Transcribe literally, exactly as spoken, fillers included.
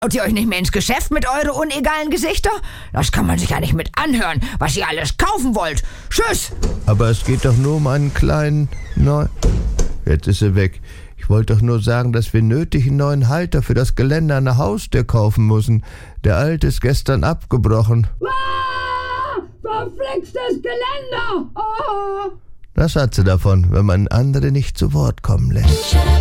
Traut ihr euch nicht mehr ins Geschäft mit eure unegalen Gesichter? Das kann man sich ja nicht mit anhören, was ihr alles kaufen wollt. Tschüss! Aber es geht doch nur um einen kleinen Neu... Jetzt ist sie weg. Ich wollte doch nur sagen, dass wir nötig einen neuen Halter für das Geländer an der Haustür kaufen müssen. Der alte ist gestern abgebrochen. Ah, verflixtes Geländer! Oh. Das hat sie davon, wenn man andere nicht zu Wort kommen lässt.